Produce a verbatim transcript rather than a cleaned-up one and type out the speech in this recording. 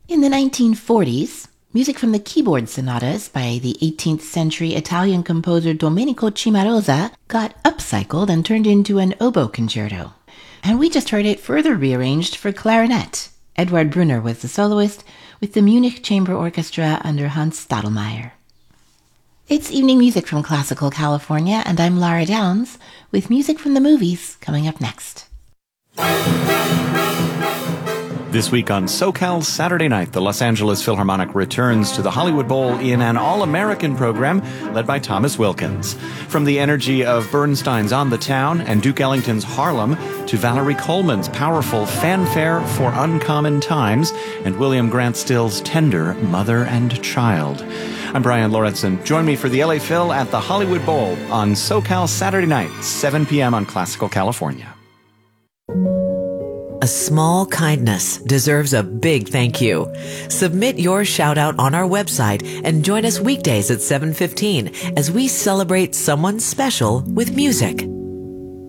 In the nineteen forties, music from the keyboard sonatas by the eighteenth century Italian composer Domenico Cimarosa got upcycled and turned into an oboe concerto. And we just heard it further rearranged for clarinet. Eduard Brunner was the soloist, with the Munich Chamber Orchestra under Hans Stadelmeier. It's evening music from Classical California, and I'm Lara Downs, with music from the movies coming up next. This week on SoCal Saturday Night, the Los Angeles Philharmonic returns to the Hollywood Bowl in an all-American program led by Thomas Wilkins. From the energy of Bernstein's On the Town and Duke Ellington's Harlem to Valerie Coleman's powerful Fanfare for Uncommon Times and William Grant Still's tender Mother and Child. I'm Brian Lorentzen. Join me for the L A Phil at the Hollywood Bowl on SoCal Saturday Night, seven p.m. on Classical California. A small kindness deserves a big thank you. Submit your shout out on our website and join us weekdays at seven fifteen as we celebrate someone special with music.